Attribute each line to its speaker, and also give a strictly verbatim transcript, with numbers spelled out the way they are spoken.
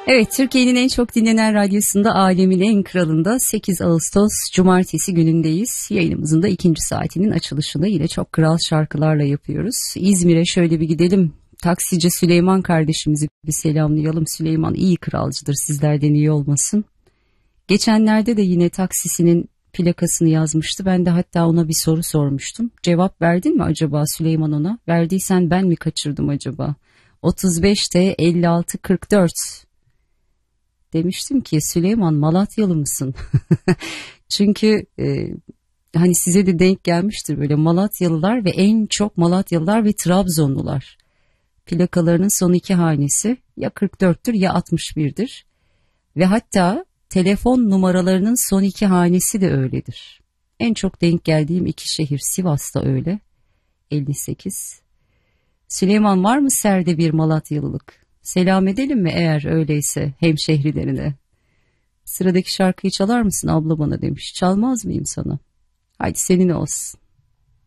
Speaker 1: Evet, Türkiye'nin en çok dinlenen radyosunda, alemin en kralında sekiz Ağustos Cumartesi günündeyiz. Yayınımızın da ikinci saatinin açılışını yine çok kral şarkılarla yapıyoruz. İzmir'e şöyle bir gidelim. Taksici Süleyman kardeşimizi bir selamlayalım. Süleyman iyi kralcıdır, sizlerden iyi olmasın. Geçenlerde de yine taksisinin plakasını yazmıştı. Ben de hatta ona bir soru sormuştum. Cevap verdin mi acaba Süleyman ona? Verdiysen ben mi kaçırdım acaba? otuz beş T elli altı kırk dört. Demiştim ki Süleyman Malatyalı mısın? Çünkü e, hani size de denk gelmiştir böyle Malatyalılar ve en çok Malatyalılar ve Trabzonlular. Plakalarının son iki hanesi ya kırk dörttür ya altmış birdir. Ve hatta telefon numaralarının son iki hanesi de öyledir. En çok denk geldiğim iki şehir, Sivas'ta öyle, elli sekiz. Süleyman, var mı serde bir Malatyalılık? Selam edelim mi eğer öyleyse hemşehrilerine? Sıradaki şarkıyı çalar mısın abla bana demiş. Çalmaz mıyım sana? Haydi senin olsun.